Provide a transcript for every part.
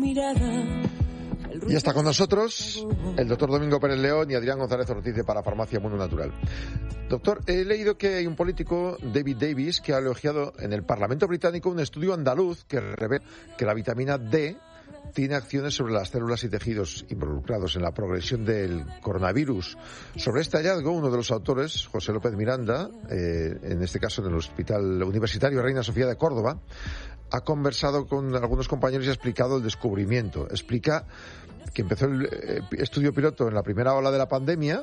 Y está con nosotros el doctor Domingo Pérez León y Adrián González Ortiz de Parafarmacia Mundo Natural. Doctor, he leído que hay un político, David Davis, que ha elogiado en el Parlamento británico un estudio andaluz que revela que la vitamina D tiene acciones sobre las células y tejidos involucrados en la progresión del coronavirus. Sobre este hallazgo, uno de los autores, José López Miranda, en este caso en el Hospital Universitario Reina Sofía de Córdoba, ha conversado con algunos compañeros y ha explicado el descubrimiento. Explica que empezó el estudio piloto en la primera ola de la pandemia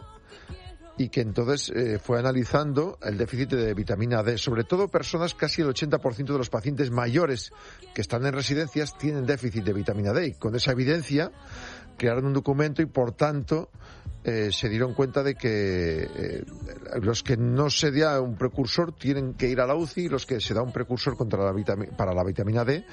y que entonces fue analizando el déficit de vitamina D. Sobre todo personas, casi el 80% de los pacientes mayores que están en residencias tienen déficit de vitamina D. Y con esa evidencia crearon un documento y, por tanto, se dieron cuenta de que los que no se da un precursor tienen que ir a la UCI y los que se da un precursor para la vitamina D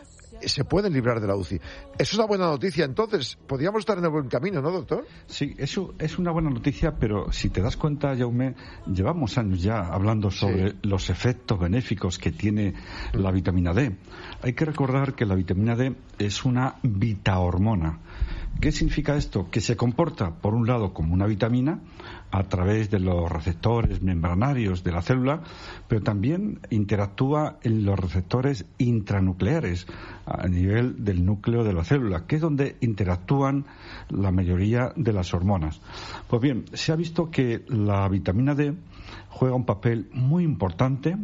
se pueden librar de la UCI. Eso es una buena noticia. Entonces, podríamos estar en el buen camino, ¿no, doctor? Sí, eso es una buena noticia, pero si te das cuenta, Jaume, llevamos años ya hablando sobre los efectos benéficos que tiene la vitamina D. Hay que recordar que la vitamina D es una vitahormona. ¿Qué significa esto? Que se comporta, por un lado, como una vitamina a través de los receptores membranarios de la célula, pero también interactúa en los receptores intranucleares a nivel del núcleo de la célula, que es donde interactúan la mayoría de las hormonas. Pues bien, se ha visto que la vitamina D juega un papel muy importante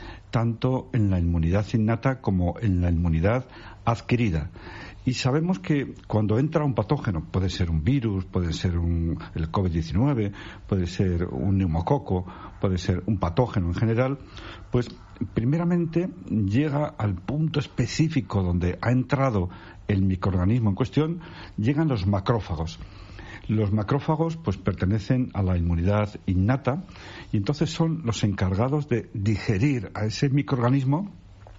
tanto en la inmunidad innata como en la inmunidad adquirida. Y sabemos que cuando entra un patógeno, puede ser un virus, puede ser el COVID-19, puede ser un neumococo, puede ser un patógeno en general, pues primeramente llega al punto específico donde ha entrado el microorganismo en cuestión, llegan los macrófagos. Los macrófagos pues pertenecen a la inmunidad innata y entonces son los encargados de digerir a ese microorganismo,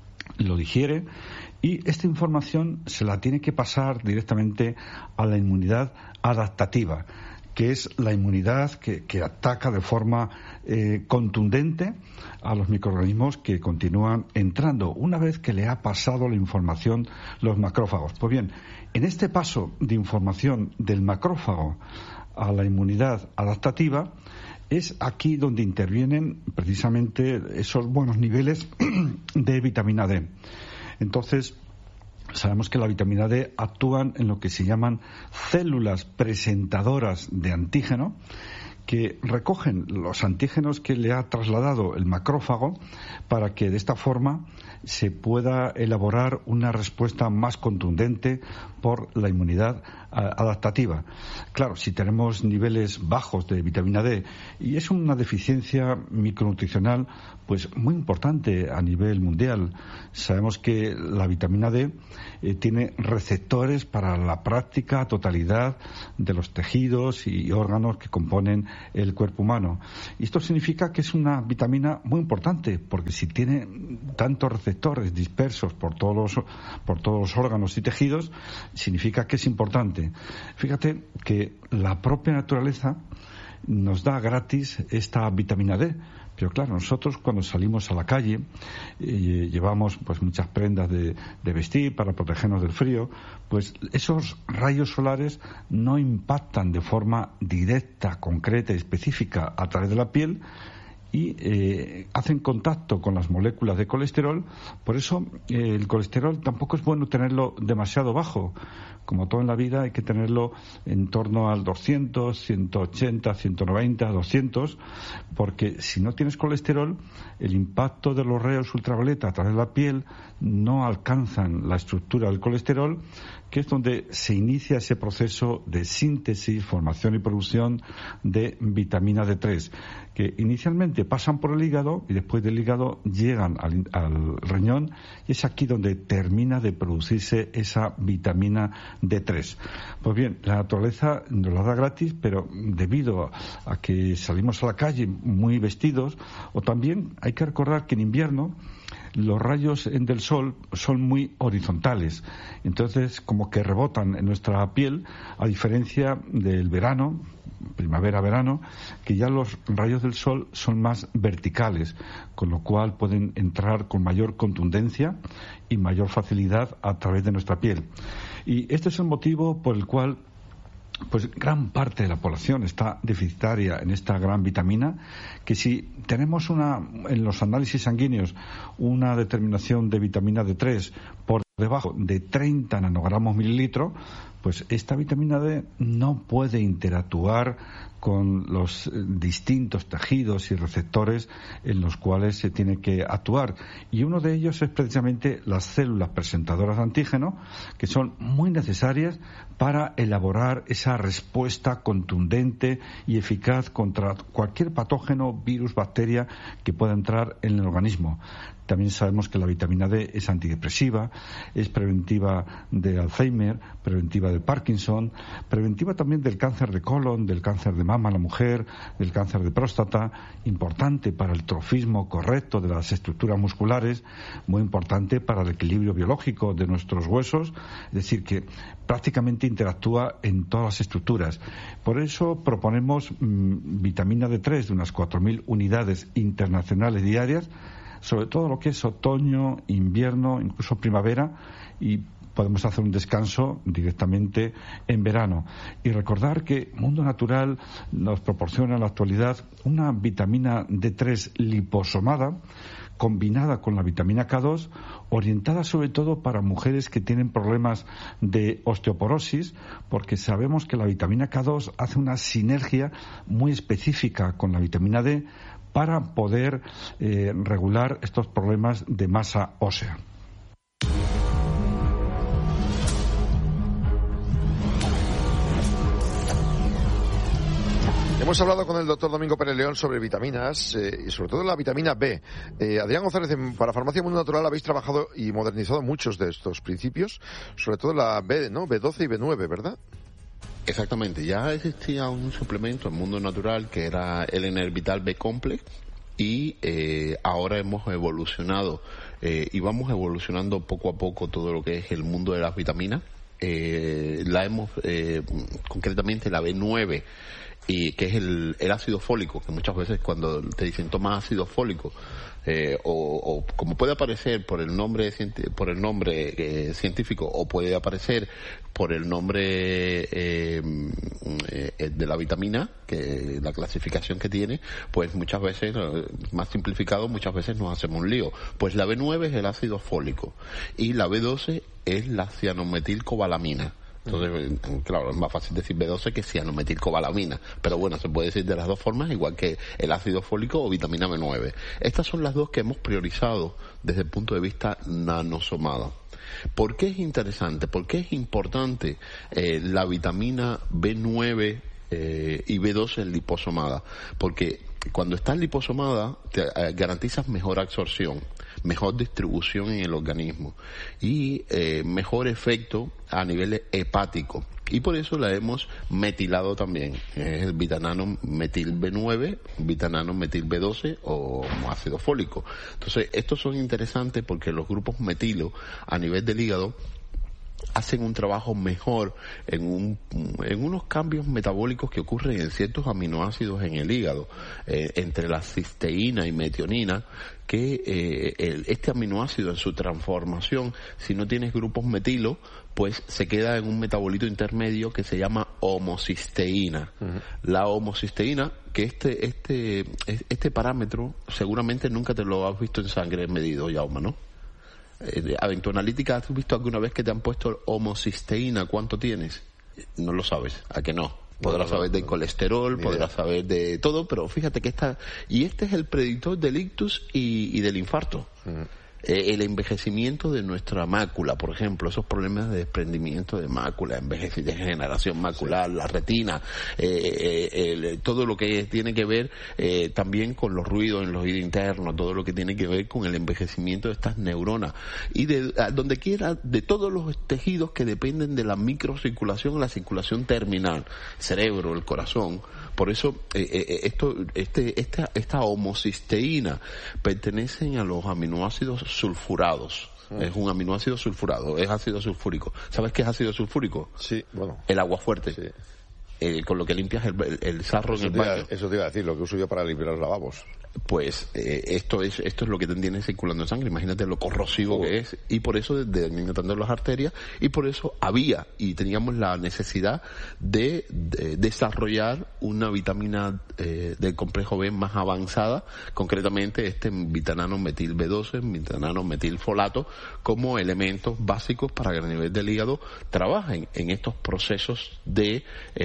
lo digiere y esta información se la tiene que pasar directamente a la inmunidad adaptativa, que es la inmunidad que ataca de forma contundente a los microorganismos que continúan entrando una vez que le ha pasado la información los macrófagos. Pues bien, en este paso de información del macrófago a la inmunidad adaptativa es aquí donde intervienen precisamente esos buenos niveles de vitamina D. Entonces, sabemos que la vitamina D actúan en lo que se llaman células presentadoras de antígeno, que recogen los antígenos que le ha trasladado el macrófago para que de esta forma se pueda elaborar una respuesta más contundente por la inmunidad adaptativa. Claro, si tenemos niveles bajos de vitamina D y es una deficiencia micronutricional pues muy importante a nivel mundial. Sabemos que la vitamina D tiene receptores para la práctica totalidad de los tejidos y órganos que componen el cuerpo humano. Y esto significa que es una vitamina muy importante, porque si tiene tantos receptores dispersos por todos los órganos y tejidos, significa que es importante. Fíjate que la propia naturaleza nos da gratis esta vitamina D. Pero claro, nosotros cuando salimos a la calle llevamos pues muchas prendas de vestir para protegernos del frío, pues esos rayos solares no impactan de forma directa, concreta y específica a través de la piel y hacen contacto con las moléculas de colesterol. Por eso el colesterol tampoco es bueno tenerlo demasiado bajo. Como todo en la vida hay que tenerlo en torno al 200, 180, 190, 200, porque si no tienes colesterol, el impacto de los rayos ultravioleta a través de la piel no alcanzan la estructura del colesterol, que es donde se inicia ese proceso de síntesis, formación y producción de vitamina D3, que inicialmente pasan por el hígado y después del hígado llegan al riñón y es aquí donde termina de producirse esa vitamina D3. Pues bien, la naturaleza nos la da gratis, pero debido a que salimos a la calle muy vestidos, o también hay que recordar que en invierno los rayos del sol son muy horizontales, entonces como que rebotan en nuestra piel, a diferencia del verano, primavera-verano, que ya los rayos del sol son más verticales, con lo cual pueden entrar con mayor contundencia y mayor facilidad a través de nuestra piel. Y este es el motivo por el cual pues gran parte de la población está deficitaria en esta gran vitamina, que si tenemos en los análisis sanguíneos una determinación de vitamina D3 por debajo de 30 nanogramos mililitro, pues esta vitamina D no puede interactuar con los distintos tejidos y receptores en los cuales se tiene que actuar. Y uno de ellos es precisamente las células presentadoras de antígeno, que son muy necesarias para elaborar esa respuesta contundente y eficaz contra cualquier patógeno, virus, bacteria que pueda entrar en el organismo. También sabemos que la vitamina D es antidepresiva, es preventiva de Alzheimer, preventiva de Parkinson, preventiva también del cáncer de colon, del cáncer de mama en la mujer, del cáncer de próstata, importante para el trofismo correcto de las estructuras musculares, muy importante para el equilibrio biológico de nuestros huesos, es decir, que prácticamente interactúa en todas las estructuras. Por eso proponemos vitamina D3 de unas 4.000 unidades internacionales diarias, sobre todo lo que es otoño, invierno, incluso primavera, y podemos hacer un descanso directamente en verano. Y recordar que Mundo Natural nos proporciona en la actualidad una vitamina D3 liposomada, combinada con la vitamina K2, orientada sobre todo para mujeres que tienen problemas de osteoporosis, porque sabemos que la vitamina K2 hace una sinergia muy específica con la vitamina D para poder regular estos problemas de masa ósea. Hemos hablado con el doctor Domingo Pérez León sobre vitaminas y sobre todo la vitamina B. Adrián González, para Farmacia Mundo Natural habéis trabajado y modernizado muchos de estos principios, sobre todo la B, ¿no? B12 y B9, ¿verdad? Exactamente, ya existía un suplemento en Mundo Natural que era el Enervital B Complex y ahora hemos evolucionado y vamos evolucionando poco a poco todo lo que es el mundo de las vitaminas. La hemos, concretamente la B9, y que es el ácido fólico, que muchas veces cuando te dicen toma ácido fólico, o como puede aparecer por el nombre científico, o puede aparecer por el nombre de la vitamina, que la clasificación que tiene, pues muchas veces, más simplificado, muchas veces nos hacemos un lío. Pues la B9 es el ácido fólico y la B12 es la cianometilcobalamina. Entonces, claro, es más fácil decir B12 que cianometilcobalamina, pero bueno, se puede decir de las dos formas, igual que el ácido fólico o vitamina B9. Estas son las dos que hemos priorizado desde el punto de vista nanosomada. ¿Por qué es interesante? ¿Por qué es importante la vitamina B9 y B12 en liposomada? Porque cuando está liposomada te garantizas mejor absorción, mejor distribución en el organismo y mejor efecto a nivel hepático. Y por eso la hemos metilado también. Es el vitanano metil B9, vitanano metil B12 o ácido fólico. Entonces, estos son interesantes porque los grupos metilo a nivel del hígado hacen un trabajo mejor en unos cambios metabólicos que ocurren en ciertos aminoácidos en el hígado, entre la cisteína y metionina, que este aminoácido en su transformación, si no tienes grupos metilo, pues se queda en un metabolito intermedio que se llama homocisteína. Uh-huh. La homocisteína, que este parámetro seguramente nunca te lo has visto en sangre medido, Jaume, ¿no? En tu analítica, ¿has visto alguna vez que te han puesto homocisteína? ¿Cuánto tienes? No lo sabes, ¿a que no? Podrás saber del colesterol, podrás saber de todo, pero fíjate que este es el predictor del ictus y del infarto. El envejecimiento de nuestra mácula, por ejemplo, esos problemas de desprendimiento de mácula, degeneración macular, la retina, todo lo que tiene que ver también con los ruidos en los oídos internos, todo lo que tiene que ver con el envejecimiento de estas neuronas y de donde quiera, de todos los tejidos que dependen de la microcirculación, la circulación terminal, el cerebro, el corazón. Por eso esta homocisteína pertenecen a los aminoácidos sulfurados. Es un aminoácido sulfurado, es ácido sulfúrico. ¿Sabes qué es ácido sulfúrico? Sí, bueno. El agua fuerte. Sí. con lo que limpias el sarro en el baño. Eso te iba a decir, lo que uso yo para limpiar los lavabos. Pues esto es lo que te tiene circulando en sangre. Imagínate lo corrosivo que es, y por eso dañando las arterias, y por eso había y teníamos la necesidad de desarrollar una vitamina del complejo B más avanzada, concretamente vitanano metil B12, vitanano metil folato, como elementos básicos para que a nivel del hígado trabajen en estos procesos de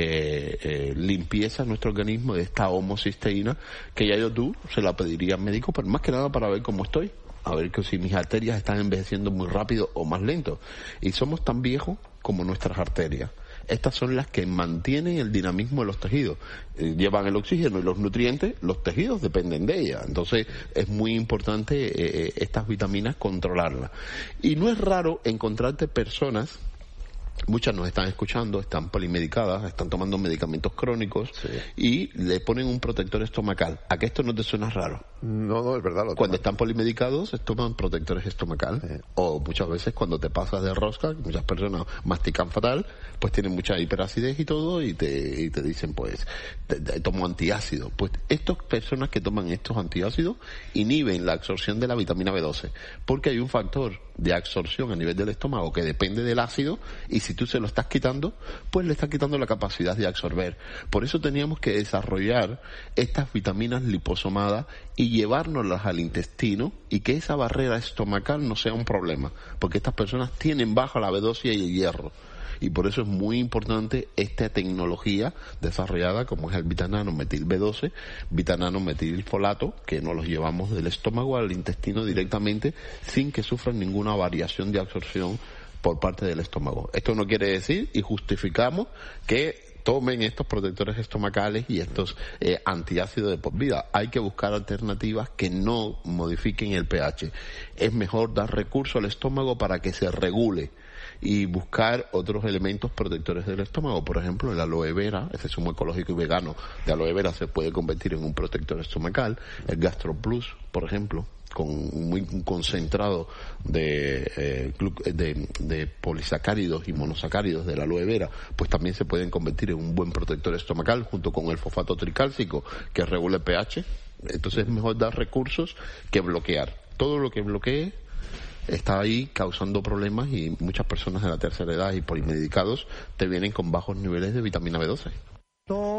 limpieza de nuestro organismo de esta homocisteína, que ya tú se la pediría al médico, pero más que nada para ver cómo estoy, a ver que si mis arterias están envejeciendo muy rápido o más lento. Y somos tan viejos como nuestras arterias. Estas son las que mantienen el dinamismo de los tejidos. Llevan el oxígeno y los nutrientes, los tejidos dependen de ellas. Entonces es muy importante estas vitaminas controlarlas. Y no es raro encontrarte personas, muchas nos están escuchando, están polimedicadas, están tomando medicamentos crónicos, y le ponen un protector estomacal. ¿A que esto no te suena raro? No, es verdad. Cuando están polimedicados se toman protectores estomacal, o muchas veces cuando te pasas de rosca, muchas personas mastican fatal, pues tienen mucha hiperacidez y todo, y te dicen, pues, tomo antiácido. Pues estas personas que toman estos antiácidos inhiben la absorción de la vitamina B12, porque hay un factor de absorción a nivel del estómago que depende del ácido, y si tú se lo estás quitando, pues le estás quitando la capacidad de absorber. Por eso teníamos que desarrollar estas vitaminas liposomadas y llevárnoslas al intestino, y que esa barrera estomacal no sea un problema, porque estas personas tienen baja la B12 y el hierro. Y por eso es muy importante esta tecnología desarrollada como es el vitanano metil B12, vitanano metil folato, que nos los llevamos del estómago al intestino directamente sin que sufran ninguna variación de absorción por parte del estómago. Esto no quiere decir, y justificamos, que tomen estos protectores estomacales y estos antiácidos de por vida. Hay que buscar alternativas que no modifiquen el pH. Es mejor dar recurso al estómago para que se regule, y buscar otros elementos protectores del estómago. Por ejemplo, el aloe vera, ese zumo ecológico y vegano de aloe vera, se puede convertir en un protector estomacal. El Gastro Plus, por ejemplo, con un concentrado de polisacáridos y monosacáridos del aloe vera, pues también se pueden convertir en un buen protector estomacal, junto con el fosfato tricálcico, que regula el pH. Entonces es mejor dar recursos que bloquear. Todo lo que bloquee está ahí causando problemas, y muchas personas de la tercera edad y polimedicados te vienen con bajos niveles de vitamina B12.